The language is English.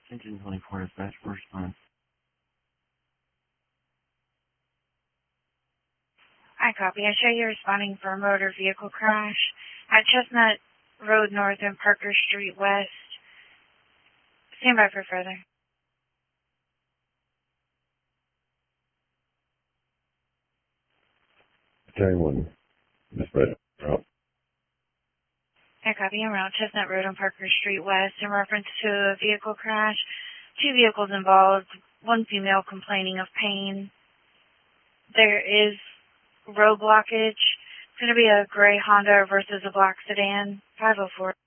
Engine 24 dispatch for response. I copy. I show you responding for a motor vehicle crash at Chestnut Road North and Parker Street West. Stand by for further. Battalion 1, dispatch. Route. I copy. En route Chestnut Road and Parker Street West in reference to a vehicle crash. 2 vehicles involved, 1 female complaining of pain. There is road blockage. It's going to be a gray Honda versus a black sedan. 504.